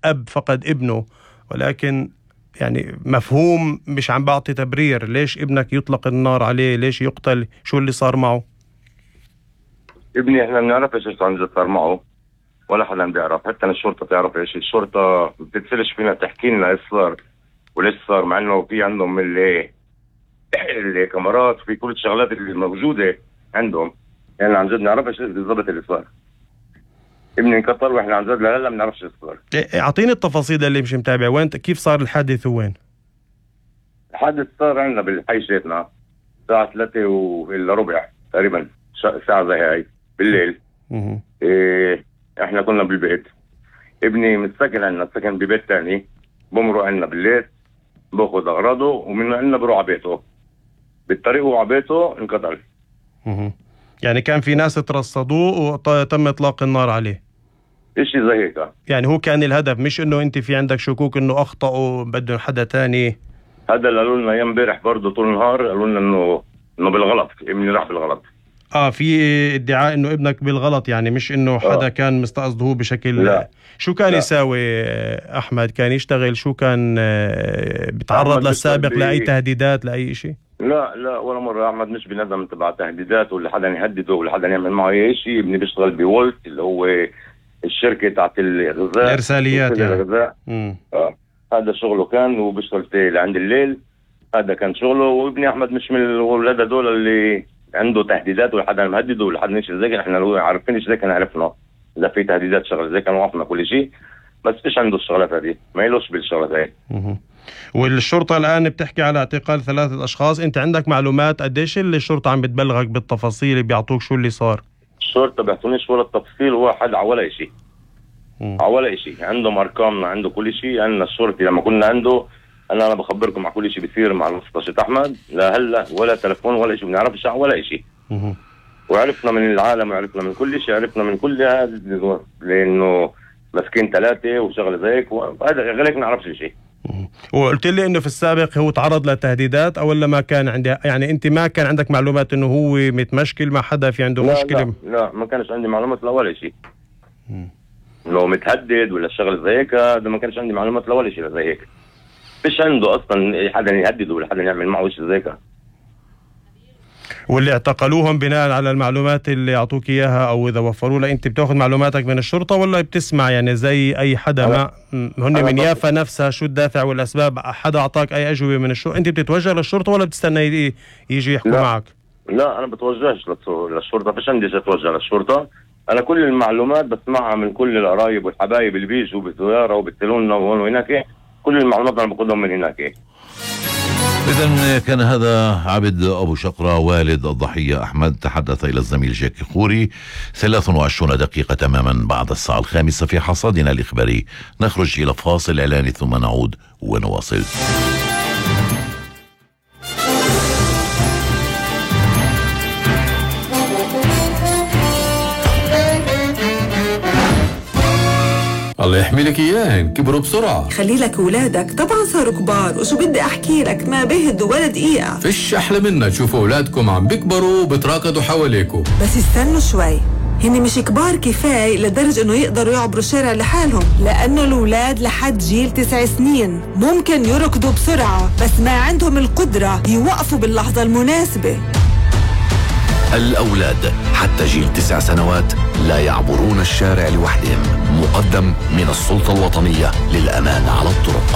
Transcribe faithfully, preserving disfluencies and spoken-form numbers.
أب فقد ابنه، ولكن يعني مفهوم مش عم بعطي تبرير. ليش ابنك يطلق النار عليه؟ ليش يقتل؟ شو اللي صار معه؟ ابني احنا ما بنعرفش ايش عن جد صار معه، ولا حدا بيعرف، حتى الشرطة تعرف ايش. الشرطة بتتسلش فينا تحكي لنا ايش صار وليش صار، مع انه في عندهم اللي الكاميرات وفي كل الشغلات اللي موجودة عندهم. يعني عن جد نعرف ايش بالضبط اللي صار. ابني انقتل واحنا عن جد لا لا ما بنعرفش ايش صار. اعطيني التفاصيل اللي مش متابع. وين كيف صار الحادث وين؟ الحادث صار عندنا بالحي شيتنا الساعة ثلاثة وإلا ربع تقريبا، ساعة زي هاي بالليل. إيه احنا كنا بالبيت، ابني متسكن عندنا، سكن ببيت ثاني، بمرق عندنا بالليل باخذ اغراضه ومن عندنا بروح على بيته. بالطريق هو على بيته انقتل. يعني كان في ناس ترصدوه وتم اطلاق النار عليه؟ اشي زي هيك. يعني هو كان الهدف، مش انه انت في عندك شكوك انه اخطأوا بده حدا تاني؟ هذا اللي قالوا لنا ايام امبارح برضه طول النهار، قالوا لنا انه انه بالغلط ابني راح بالغلط. اه في ادعاء انه ابنك بالغلط، يعني مش انه حدا آه. كان مستقصده هو بشكل. لا. شو كان لا. يساوي احمد؟ كان يشتغل؟ شو كان بيتعرض للسابق لاي تهديدات لاي شيء؟ لا لا ولا مره. احمد مش بندم تبع تهديدات ولا حدا يهدده ولا حدا يعمل معه اي شيء. ابني بيشتغل بولت اللي هو الشركه تاعت الغذاء، الارساليات يعني. الغذاء. اه هذا شغله كان، وبيشتغل لعند الليل، هذا كان شغله. وابني احمد مش من الاولاد هذول اللي عنده تهديدات ولا حدا مهدده ولا حدا شيء زي كده. احنا لو عارفين ايش زي كان عرفنا اذا في تهديدات شغله زي كان وقفنا كل شيء، بس فيش عنده الشغلات هذه، ما يلوش بالشغلات هاي. والشرطه الان بتحكي على اعتقال ثلاثه اشخاص. انت عندك معلومات قديش اللي الشرطه عم بتبلغك بالتفاصيل، بيعطوك شو اللي صار؟ الشرطه بيعطونيش ولا التفصيل واحد على ولا شيء، على ولا شيء. عندهم ارقامنا، عنده كل شيء. عندنا الشرطي لما كنا عنده، انا انا بخبركم على كل شيء بيصير مع المستشار احمد، لا هلا ولا تلفون ولا شيء، بنعرفش ولا شيء. وعرفنا من العالم وعرفنا من كل شيء، عرفنا من كل هذا لانه مسكين ثلاثه وشغله زيك، وهذا غير هيك ما نعرفش شيء. وقلت لي انه في السابق هو تعرض لتهديدات او ولا ما كان عندي، يعني انت ما كان عندك معلومات انه هو متمشكل مع حدا، في عنده لا مشكله؟ لا لا ما كانش عندي معلومات لا ولا شيء انه متهدد ولا شغله زي هيك. هذا ما كانش عندي معلومات لا ولا شيء زي هيك. فيش عنده اصلا حدا يهدده ولا حدا يعمل معه شيء زي هيك. واللي اعتقلوهم بناء على المعلومات اللي يعطوك اياها، او اذا وفروا لك انت بتاخذ معلوماتك من الشرطه ولا بتسمع يعني زي اي حدا؟ ما هن من يافا نفسها، شو الدافع والاسباب؟ حدا اعطاك اي اجوبه من الشرطه؟ انت بتتوجه للشرطه ولا بتستنى يجي يحكوا لا. معك؟ لا انا بتوجهش للشرطه، فيش عندي شيء اتوجه للشرطه. انا كل المعلومات بسمعها من كل القرايب والحبايب اللي بيجوا بالزياره وبيتصلوا لنا وهون وهناك. كل المعلومات انا باخذهم من هناك. إذن كان هذا عبد أبو شقرة والد الضحية أحمد، تحدث إلى الزميل جاكي خوري. ثلاث وعشرون دقيقة تماما بعد الساعة الخامسة في حصادنا الإخباري. نخرج إلى فاصل إعلاني ثم نعود ونواصل. الله يحمي لك اياهن، كبروا بسرعه. خلي لك اولادك طبعا صاروا كبار، وشو بدي احكي لك ما بيهدوا ولا دقيقه. فيش احلى منا تشوفوا اولادكم عم بيكبروا وبتراكضوا حواليكم. بس استنوا شوي، هن مش كبار كفايه لدرجه انه يقدروا يعبروا الشارع لحالهم، لانه الاولاد لحد جيل تسع سنين ممكن يركضوا بسرعه، بس ما عندهم القدره يوقفوا باللحظه المناسبه. الأولاد حتى جيل تسع سنوات لا يعبرون الشارع لوحدهم. مقدم من السلطة الوطنية للأمان على الطرق.